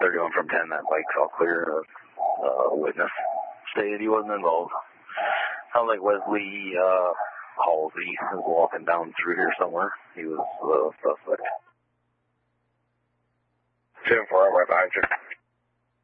they're doing from 10. That bike's all clear. Witness stated he wasn't involved. Sounds like Wesley Halsey is walking down through here somewhere. He was the suspect. 10-4, I'm right behind you.